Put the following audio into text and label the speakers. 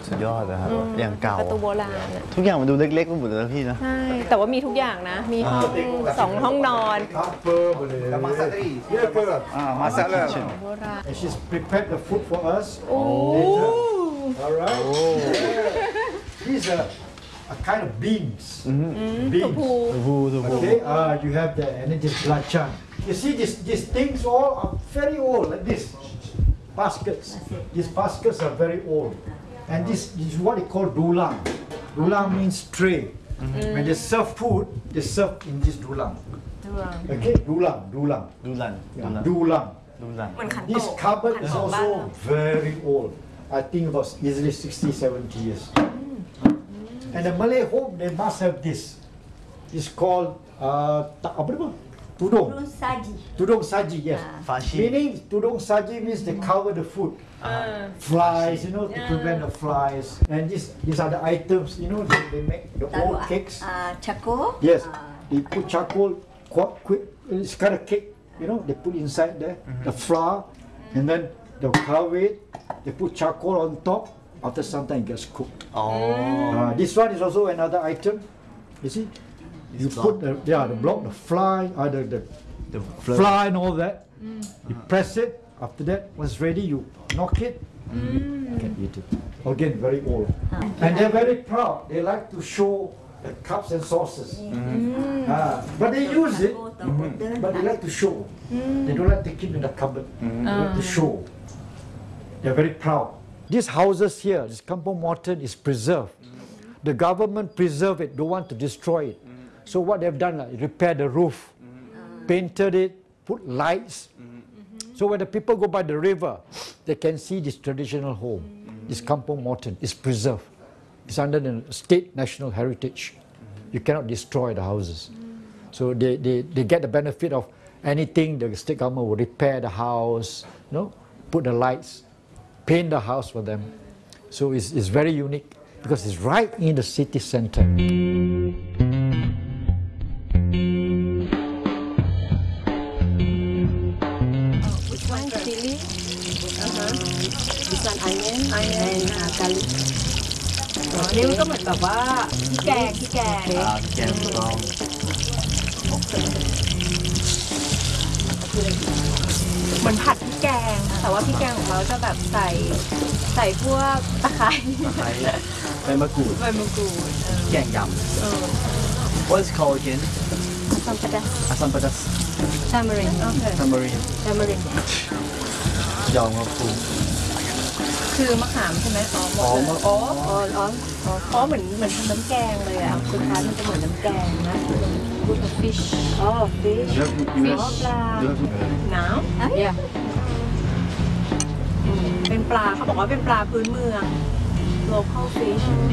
Speaker 1: สุดยอดเลยครับอย่างเก่า
Speaker 2: ประตูโบราณ
Speaker 1: ทุกอย่างมันดูเล็กๆไปหมดเลยนะพี่นะ
Speaker 2: ใช่แต่ว่ามีทุกอย่างนะมีห้อง2 ห้องนอน
Speaker 1: masak lah
Speaker 2: โบราณ
Speaker 3: And she's prepared the food for us.
Speaker 2: โอ้
Speaker 3: All right. These are a kind of beans. Beans.
Speaker 1: บู
Speaker 3: Okay. You have that, and then just belacan. You see, these things all are very old, like this. Baskets. These baskets are very old, and this is what they call dulang. Dulang means tray. When they serve food, they serve in this dulang. Okay, dulang.
Speaker 1: ดูลัน
Speaker 3: Dulang.
Speaker 2: เหมือนขันโต
Speaker 3: This
Speaker 2: ก
Speaker 3: cupboard
Speaker 2: ขัน
Speaker 3: is
Speaker 2: โตกบ้าน
Speaker 3: also
Speaker 2: เรา
Speaker 3: very old. I think about easily 60, 70 years. And the Malay home, they must have this. It's called apa nama? Tudung. Tudung saji, yes.
Speaker 1: Fashi.
Speaker 3: Meaning tudung saji means they cover the food. Flies, you know, to prevent the flies. And these are the items, you know, they make the old cakes.
Speaker 4: Charcoal.
Speaker 3: Yes, they put charcoal, quick, it's kind of cake, you know, they put inside there, the flour, and then they'll cover it, they put charcoal on top, after some time it gets cooked.
Speaker 1: อ๋อ
Speaker 3: This one is also another item, you see, you put the block, the fly, the fly and all that, you press it, after that, when it's ready, you knock it, you can eat it. Again, very old. And they're very proud, they like to show the cups and saucers. But they use it, but they like to show. They don't like to keep in the cupboard. They like to show. They're very proud. These houses here, this Kampung Morton is preserved. The government preserve it, don't want to destroy it. So what they've done, repair the roof, painted it, put lights. So when the people go by the river, they can see this traditional home. This Kampung Morton is preserved. It's under the state national heritage. You cannot destroy the houses. So they get the benefit of anything. The state government will repair the house, you know, put the lights, paint the house for them. So it's very unique because it's right in the city center.
Speaker 2: Which one chili
Speaker 4: This one onion and garlic.
Speaker 2: นี่มันก็เหมือนแบบว่าพี่แกง
Speaker 1: แกงกอง
Speaker 2: เหมือนผัดพริกแกงแต่ว่าพริกแกงของเราจะแบบใส่พวกตะไคร้
Speaker 1: ไทยใบมะกรูด
Speaker 2: ใบมะกรูด
Speaker 1: แกงยำ What is called again
Speaker 4: Asam pedas.
Speaker 1: Asam pedas
Speaker 4: Tamarind.
Speaker 1: Tamarind
Speaker 4: Tamarind.
Speaker 1: ยองมะกรูด
Speaker 2: คือมะขามใช่ไหมอ๋อเหมือนทำน้ำแกงเลยอ่ะสุดท้ายมันจะเหมือนน้ำแกงนะพูดถึง fish
Speaker 4: Oh, fish.
Speaker 1: You have- you have-
Speaker 2: ปลา
Speaker 1: you have-
Speaker 2: น้ำ
Speaker 4: Yeah.
Speaker 2: เป็นปลาเขาบอกว่าเป็นปลาพื้นเมือง local fish